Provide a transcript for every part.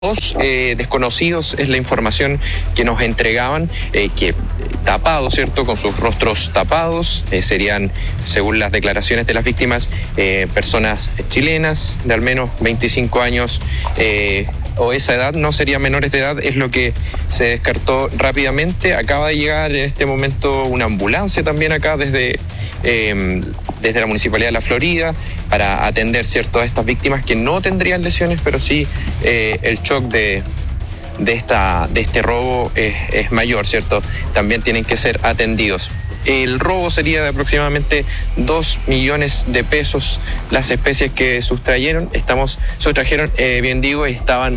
Dos desconocidos es la información que nos entregaban, que tapados, ¿cierto?, con sus rostros tapados, serían, según las declaraciones de las víctimas, personas chilenas de al menos 25 años o esa edad, no serían menores de edad, es lo que se descartó rápidamente. Acaba de llegar en este momento una ambulancia también acá desde la Municipalidad de La Florida para atender, ¿cierto?, a estas víctimas que no tendrían lesiones, pero sí el shock de este robo es mayor, ¿cierto? También tienen que ser atendidos. El robo sería de aproximadamente 2 millones de pesos. Las especies que sustrajeron, bien digo, y estaban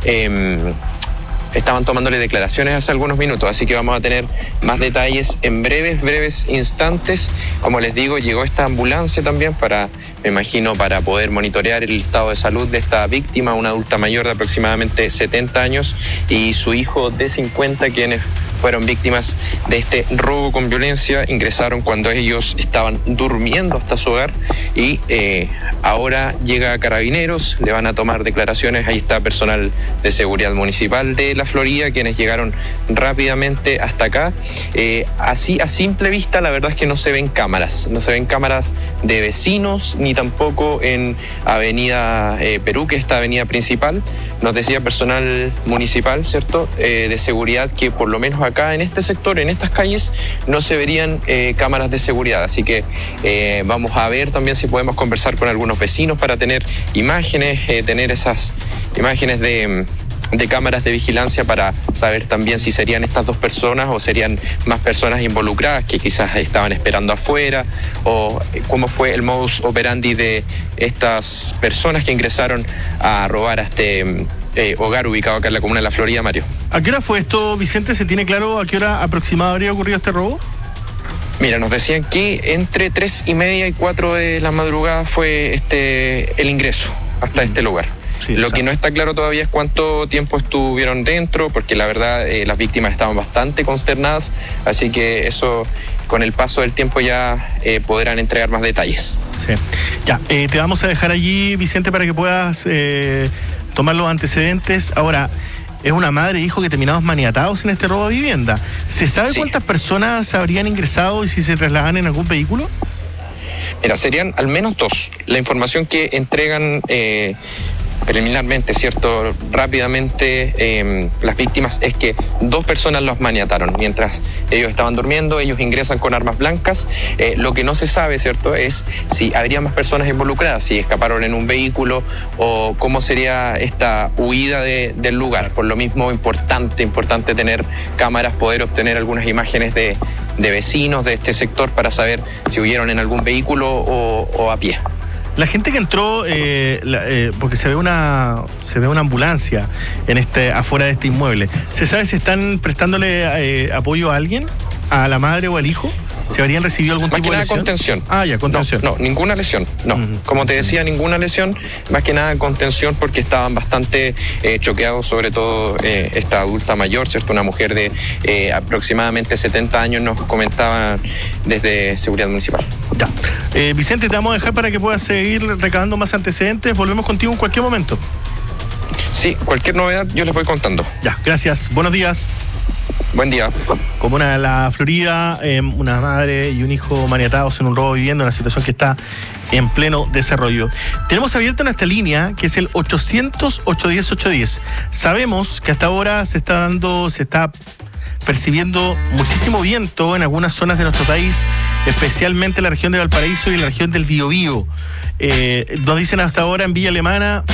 tomándole declaraciones hace algunos minutos, así que vamos a tener más detalles en breves instantes. Como les digo, llegó esta ambulancia también me imagino, para poder monitorear el estado de salud de esta víctima, una adulta mayor de aproximadamente 70 años y su hijo de 50, quienes fueron víctimas de este robo con violencia. Ingresaron cuando ellos estaban durmiendo hasta su hogar y ahora llega Carabineros, le van a tomar declaraciones. Ahí está personal de seguridad municipal de La Florida, quienes llegaron rápidamente hasta acá. Así a simple vista, la verdad es que no se ven cámaras de vecinos, ni tampoco en Avenida Perú, que es esta avenida principal. Nos decía personal municipal, ¿cierto?, de seguridad, que por lo menos acá en este sector, en estas calles, no se verían cámaras de seguridad. Así que vamos a ver también si podemos conversar con algunos vecinos para tener imágenes, tener esas imágenes de cámaras de vigilancia para saber también si serían estas dos personas o serían más personas involucradas que quizás estaban esperando afuera, o cómo fue el modus operandi de estas personas que ingresaron a robar a este hogar ubicado acá en la comuna de La Florida, Mario. ¿A qué hora fue esto, Vicente? ¿Se tiene claro a qué hora aproximada habría ocurrido este robo? Mira, nos decían que entre 3:30 y 4 de la madrugada fue el ingreso hasta este lugar. Sí, lo que no está claro todavía es cuánto tiempo estuvieron dentro, porque la verdad las víctimas estaban bastante consternadas, así que eso con el paso del tiempo ya podrán entregar más detalles. Sí. Ya, te vamos a dejar allí, Vicente, para que puedas tomar los antecedentes. Ahora, es una madre e hijo que terminados maniatados en este robo de vivienda. ¿Se sabe cuántas personas habrían ingresado y si se trasladan en algún vehículo? Mira, serían al menos 2. La información que entregan preliminarmente, ¿cierto?, rápidamente, las víctimas, es que 2 personas los maniataron. Mientras ellos estaban durmiendo, ellos ingresan con armas blancas. Lo que no se sabe, ¿cierto?, es si habría más personas involucradas, si escaparon en un vehículo o cómo sería esta huida del lugar. Por lo mismo, importante tener cámaras, poder obtener algunas imágenes de vecinos de este sector para saber si huyeron en algún vehículo o a pie. La gente que entró, porque se ve una ambulancia afuera de este inmueble, ¿se sabe si están prestándole apoyo a alguien, a la madre o al hijo? ¿Se habrían recibido algún tipo de lesión? Contención. Ah, ya, contención. No, ninguna lesión, no. Como te decía, ninguna lesión, más que nada contención, porque estaban bastante choqueados, sobre todo esta adulta mayor, ¿cierto? Una mujer de aproximadamente 70 años, nos comentaban desde Seguridad Municipal. Ya. Vicente, te vamos a dejar para que puedas seguir recabando más antecedentes. Volvemos contigo en cualquier momento. Sí, cualquier novedad yo les voy contando. Ya, gracias. Buenos días. Buen día. Comuna de La Florida, una madre y un hijo maniatados en un robo de vivienda, una situación que está en pleno desarrollo. Tenemos abierta nuestra línea, que es el 800-810-810. Sabemos que hasta ahora se está percibiendo muchísimo viento en algunas zonas de nuestro país, especialmente en la región de Valparaíso y en la región del Biobío. Nos dicen hasta ahora en Villa Alemana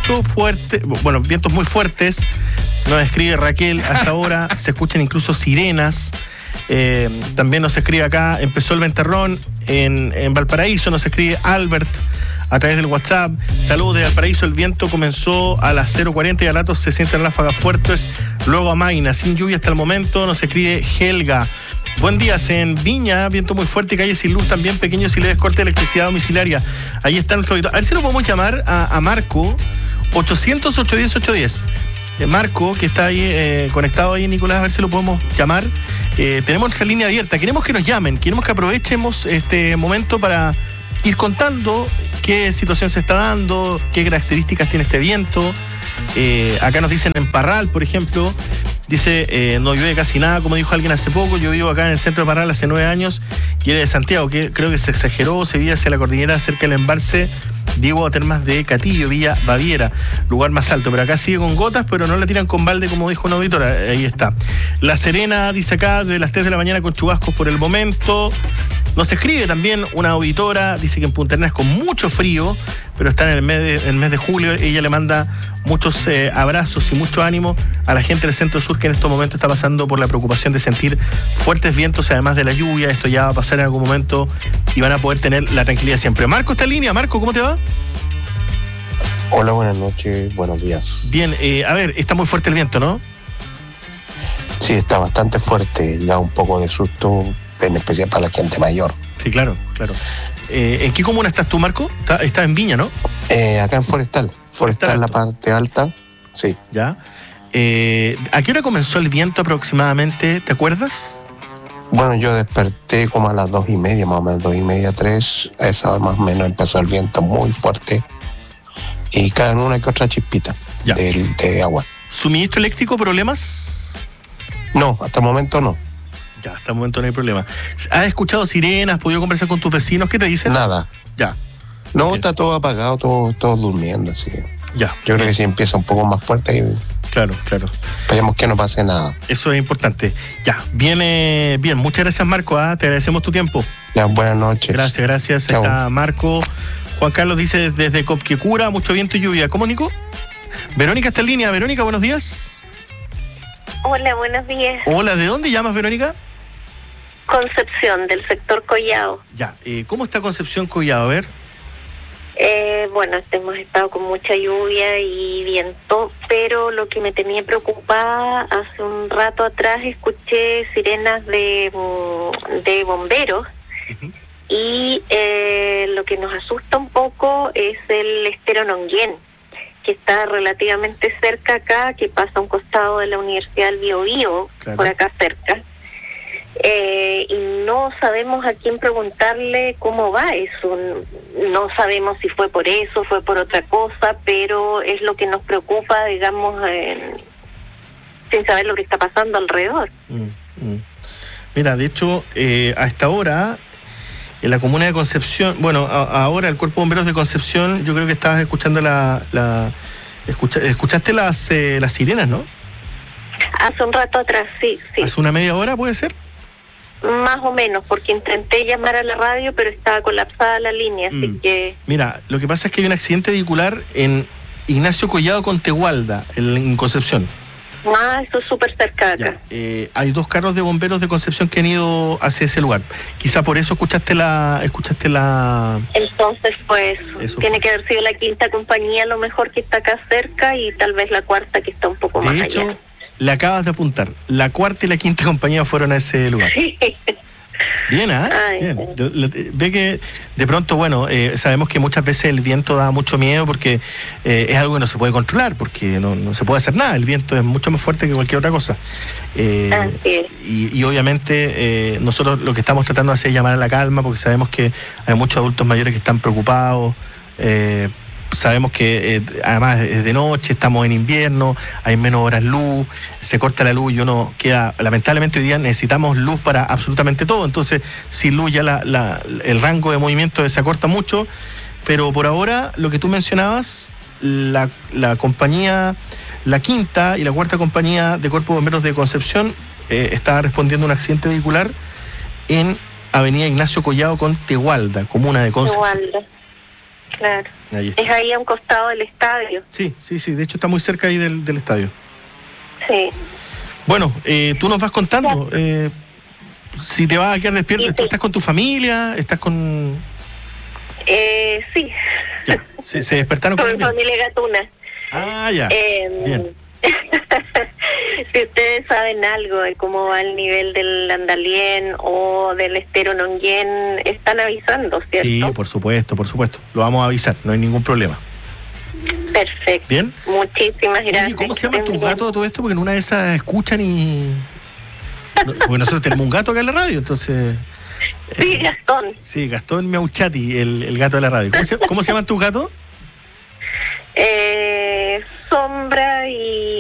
vientos muy fuertes. Nos escribe Raquel, hasta ahora se escuchan incluso sirenas. También nos escribe acá, empezó el ventarrón en Valparaíso. Nos escribe Albert a través del WhatsApp. Saludos de Valparaíso, el viento comenzó a las 0:40 y a ratos se sienten ráfagas fuertes, luego amaina, sin lluvia hasta el momento. Nos escribe Helga. Buen día, en Viña, viento muy fuerte y calles sin luz, también pequeños y leves cortes de electricidad domiciliaria. Ahí está nuestro auditor. A ver si lo podemos llamar a Marco, 800-810-810. Marco, que está ahí conectado ahí, Nicolás, a ver si lo podemos llamar. Tenemos nuestra línea abierta, queremos que nos llamen, queremos que aprovechemos este momento para ir contando qué situación se está dando, qué características tiene este viento, Acá nos dicen en Parral, por ejemplo, dice, no llueve casi nada, como dijo alguien hace poco. Yo vivo acá en el centro de Parral hace 9 años y era de Santiago, que creo que se exageró, se veía hacia la cordillera cerca del embalse Diego a Termas de Catillo, Villa Baviera, lugar más alto, pero acá sigue con gotas, pero no la tiran con balde, como dijo una auditora. Ahí está. La Serena dice acá, de las 3 de la mañana con chubascos por el momento. Nos escribe también una auditora, dice que en Punta Arenas con mucho frío, pero está en el mes de julio. Ella le manda muchos abrazos y mucho ánimo a la gente del Centro Sur, que en estos momentos está pasando por la preocupación de sentir fuertes vientos, además de la lluvia. Esto ya va a pasar en algún momento y van a poder tener la tranquilidad siempre. Marco está en línea. Marco, ¿cómo te va? Hola, buenas noches, buenos días. Bien, a ver, está muy fuerte el viento, ¿no? Sí, está bastante fuerte, da un poco de susto, en especial para la gente mayor. Sí, claro. ¿En qué comuna estás tú, Marco? Estás en Viña, ¿no? Acá en Forestal, la parte alta, sí. Ya. ¿A qué hora comenzó el viento aproximadamente? ¿Te acuerdas? Bueno, yo desperté como a las 2:30, más o menos, 2:30, 3, a esa hora más o menos empezó el viento muy fuerte y caen una que otra chispita de agua. ¿Suministro eléctrico, problemas? No, hasta el momento no. Ya, hasta el momento no hay problema. ¿Has escuchado sirenas? ¿Has podido conversar con tus vecinos? ¿Qué te dicen? Nada. Ya. No, Okay. Está todo apagado, todo durmiendo, así. Ya. Yo creo que si empieza un poco más fuerte y Claro. esperemos que no pase nada. Eso es importante. Ya, viene bien. Muchas gracias, Marco. Te agradecemos tu tiempo. Ya, buenas noches. Gracias. Chau. Ahí está Marco. Juan Carlos dice desde Copquecura, mucho viento y lluvia. ¿Cómo, Nico? Verónica está en línea. Verónica, buenos días. Hola, buenos días. Hola, ¿de dónde llamas, Verónica? Concepción, del sector Collao. Ya, ¿cómo está Concepción Collao? A ver. Bueno, hemos estado con mucha lluvia y viento, pero lo que me tenía preocupada, hace un rato atrás escuché sirenas de bomberos. Uh-huh. Y lo que nos asusta un poco es el estero Nonguén, que está relativamente cerca acá, que pasa a un costado de la Universidad del Biobío, Claro. por acá cerca. Y no sabemos a quién preguntarle cómo va eso. No sabemos si fue por eso, fue por otra cosa, pero es lo que nos preocupa, digamos, sin saber lo que está pasando alrededor. Mira, de hecho, a esta hora, en la comuna de Concepción, bueno, ahora el Cuerpo de Bomberos de Concepción, yo creo que estabas escuchando escuchaste las sirenas, ¿no? Hace un rato atrás, sí. ¿Hace una media hora puede ser? Más o menos, porque intenté llamar a la radio, pero estaba colapsada la línea, así que... Mira, lo que pasa es que hay un accidente vehicular en Ignacio Collado con Tegualda, en Concepción. Eso es súper cerca acá. Hay 2 carros de bomberos de Concepción que han ido hacia ese lugar. Quizá por eso escuchaste la... Entonces, pues, tiene que haber sido la 5ª compañía, a lo mejor, que está acá cerca, y tal vez la 4ª que está un poco más allá. De hecho, la acabas de apuntar. La 4ª y la 5ª compañía fueron a ese lugar. Sí. Bien, Bien. Ve que de pronto, bueno, sabemos que muchas veces el viento da mucho miedo porque es algo que no se puede controlar, porque no se puede hacer nada. El viento es mucho más fuerte que cualquier otra cosa. Y obviamente nosotros lo que estamos tratando de hacer es llamar a la calma, porque sabemos que hay muchos adultos mayores que están preocupados. Sabemos que además es de noche, estamos en invierno, hay menos horas luz, se corta la luz y uno queda... Lamentablemente hoy día necesitamos luz para absolutamente todo, entonces sin luz ya el rango de movimiento se acorta mucho, pero por ahora lo que tú mencionabas, la compañía, la 5ª y la 4ª compañía de Cuerpo de Bomberos de Concepción está respondiendo a un accidente vehicular en Avenida Ignacio Collado con Tegualda, comuna de Concepción. Tegualda. Claro. Es ahí a un costado del estadio. Sí, de hecho está muy cerca ahí del estadio. Sí. Bueno, tú nos vas contando si te vas a quedar despierto. Sí. ¿Tú estás con tu familia? ¿Estás con...? Sí. Ya, se despertaron con con mi familia gatuna. Ya. Bien. Si ustedes saben algo de cómo va el nivel del Andalién o del estero Nonguén, están avisando, ¿cierto? Sí, por supuesto. Lo vamos a avisar, no hay ningún problema. Perfecto. Bien. Muchísimas gracias. Oye, ¿cómo se llaman tus gatos todo esto? Porque en una de esas escuchan y... Porque nosotros tenemos un gato acá en la radio, entonces... Sí, Gastón. Sí, Gastón Miauchati, el gato de la radio. ¿Cómo se llaman tus gatos? sombra y